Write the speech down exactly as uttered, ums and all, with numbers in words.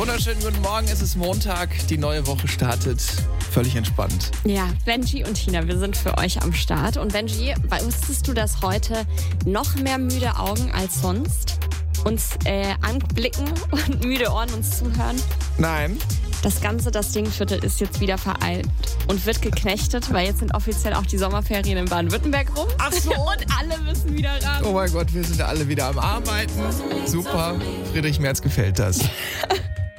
Wunderschönen guten Morgen, es ist Montag, die neue Woche startet. Völlig entspannt. Ja, Benji und Tina, wir sind für euch am Start. Und Benji, wusstest du, dass heute noch mehr müde Augen als sonst uns äh, anblicken und müde Ohren uns zuhören? Nein. Das ganze, das Dingviertel ist jetzt wieder vereilt und wird geknechtet, weil jetzt sind offiziell auch die Sommerferien in Baden-Württemberg rum. Ach so. Und alle müssen wieder ran. Oh mein Gott, wir sind alle wieder am Arbeiten. Super. Friedrich Merz gefällt das.